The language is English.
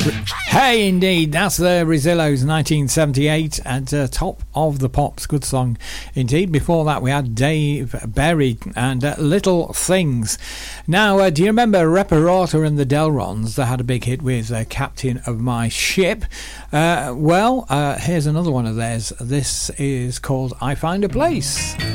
Hey, indeed, that's the Rezillos, 1978, at Top of the Pops. Good song indeed. Before that, we had Dave Berry and Little Things. Now, do you remember Reparata and the Delrons? They had a big hit with Captain of My Ship. Here's another one of theirs. This is called I Find a Place.